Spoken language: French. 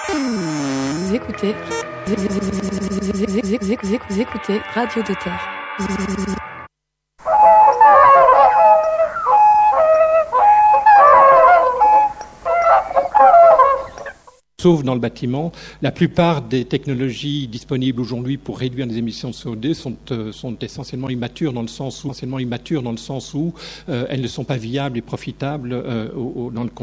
Vous écoutez Radio de Terre. Sauf dans le bâtiment, la plupart des technologies disponibles aujourd'hui pour réduire les émissions de CO2 sont essentiellement immatures dans le sens où elles ne sont pas viables et profitables dans le contexte